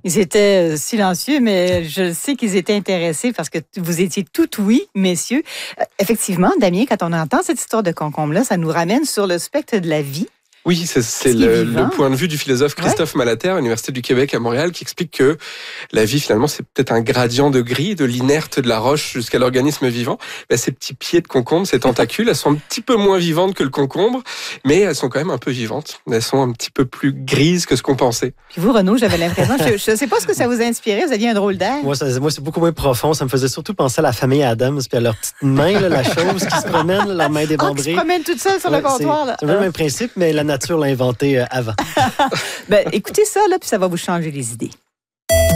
Ils étaient silencieux, mais je sais qu'ils étaient intéressés parce que vous étiez tout oui, messieurs. Effectivement, Damien, quand on entend cette histoire de concombre-là, ça nous ramène sur le spectre de la vie. Oui, c'est le point de vue du philosophe Christophe Malater, à l'Université du Québec à Montréal, qui explique que la vie, finalement, c'est peut-être un gradient de gris, de l'inerte de la roche jusqu'à l'organisme vivant. Ces petits pieds de concombre, ces tentacules, elles sont un petit peu moins vivantes que le concombre, mais elles sont quand même un peu vivantes. Elles sont un petit peu plus grises que ce qu'on pensait. Puis vous, Renaud, j'avais l'impression, je ne sais pas ce que ça vous a inspiré, vous aviez un drôle d'air. Moi, c'est beaucoup moins profond. Ça me faisait surtout penser à la famille Adams, puis à leur petite main, là, la chose qui se promène, leur main démembrée. Qui se promène toute seule sur le comptoir. C'est le même principe, mais la nature l'a inventé avant. Écoutez ça, là, puis ça va vous changer les idées.